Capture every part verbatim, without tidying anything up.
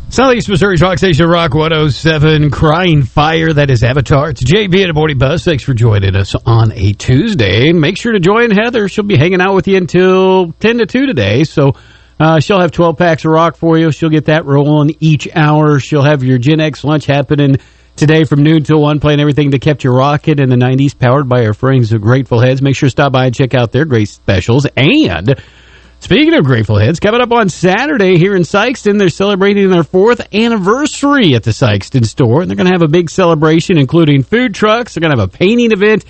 Southeast Missouri's Rock Station, Rock one oh seven, Crying Fire, that is Avatar. It's J B at a Morning Buzz. Thanks for joining us on a Tuesday. Make sure to join Heather. She'll be hanging out with you until ten to two today, so uh, she'll have twelve packs of rock for you. She'll get that rolling each hour. She'll have your Gen X lunch happening today from noon till one, playing everything that kept you rocking in the nineties, powered by our friends of Grateful Heads. Make sure to stop by and check out their great specials. And speaking of Grateful Heads, coming up on Saturday here in Sikeston, they're celebrating their fourth anniversary at the Sikeston store. And they're going to have a big celebration, including food trucks. They're going to have a painting event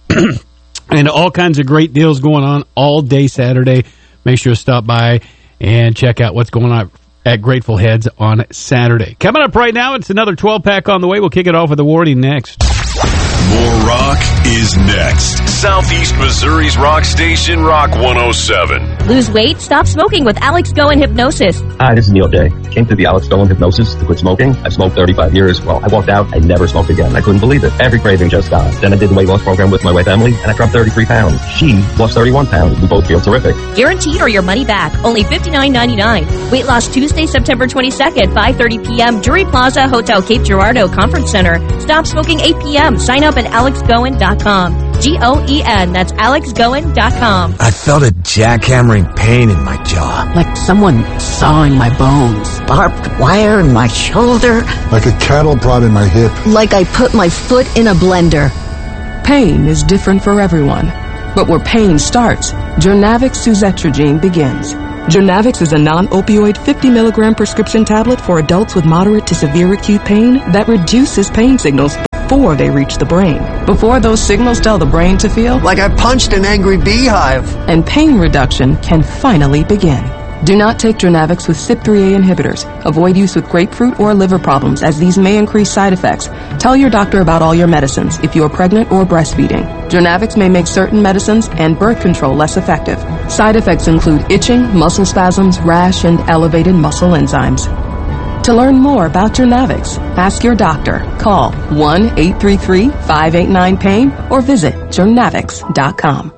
and all kinds of great deals going on all day Saturday. Make sure to stop by and check out what's going on at Grateful Heads on Saturday. Coming up right now, it's another twelve-pack on the way. We'll kick it off with a warning next. More rock is next. Southeast Missouri's Rock Station, Rock one oh seven. Lose weight? Stop smoking with Alex Goen Hypnosis. Hi, this is Neil J. Came to the Alex Goen Hypnosis to quit smoking. I've smoked thirty-five years. Well, I walked out. I never smoked again. I couldn't believe it. Every craving just gone. Then I did the weight loss program with my wife, Emily, and I dropped thirty-three pounds. She lost thirty-one pounds. We both feel terrific. Guaranteed or your money back. Only fifty-nine ninety-nine. Weight loss Tuesday, September twenty-second, five thirty p.m. Drury Plaza, Hotel Cape Girardeau Conference Center. Stop smoking eight p.m. Sign up at alex goen dot com. G O E N. That's alex goen dot com. I felt a jackhammering pain in my jaw. Like someone sawing my bones. Barbed wire in my shoulder. Like a cattle prod in my hip. Like I put my foot in a blender. Pain is different for everyone. But where pain starts, Jurnavix suzetrigine begins. Jurnavix is a non-opioid fifty milligram prescription tablet for adults with moderate to severe acute pain that reduces pain signals before they reach the brain. Before those signals tell the brain to feel like I punched an angry beehive. And pain reduction can finally begin. Do not take Jurnavix with C Y P three A inhibitors. Avoid use with grapefruit or liver problems, as these may increase side effects. Tell your doctor about all your medicines if you are pregnant or breastfeeding. Jurnavix may make certain medicines and birth control less effective. Side effects include itching, muscle spasms, rash, and elevated muscle enzymes. To learn more about Jurnavix, ask your doctor. Call one eight three three, five eight nine, pain or visit jurnavix dot com.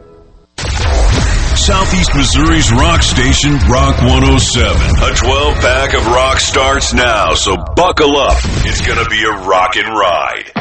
Southeast Missouri's Rock Station, Rock one oh seven. A twelve-pack of rock starts now, so buckle up. It's going to be a rockin' ride.